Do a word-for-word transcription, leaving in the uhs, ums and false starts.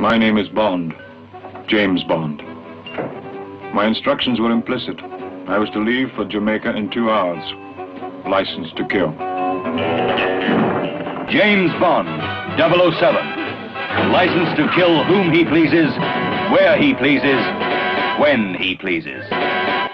My name is Bond, James Bond. My instructions were implicit. I was to leave for Jamaica in two hours. License to kill. James Bond, double oh seven. License to kill whom he pleases, where he pleases, when he pleases.